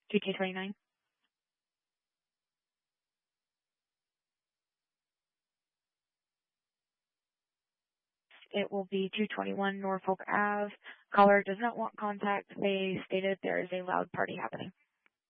2K29. It will be 221 Norfolk Ave. Caller does not want contact. They stated there is a loud party happening.